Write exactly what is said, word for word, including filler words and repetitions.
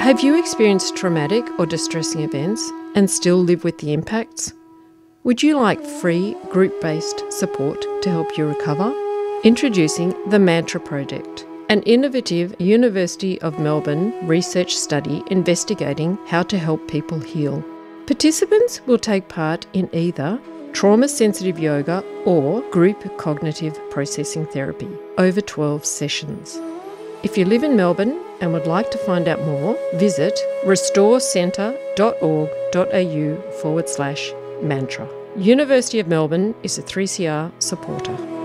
Have you experienced traumatic or distressing events and still live with the impacts? Would you like free group-based support to help you recover? Introducing the Mantra Project, an innovative University of Melbourne research study investigating how to help people heal. Participants will take part in either trauma-sensitive yoga or group cognitive processing therapy over twelve sessions. If you live in Melbourne and would like to find out more, visit restorecentre.org.au forward slash mantra. University of Melbourne is a three C R supporter.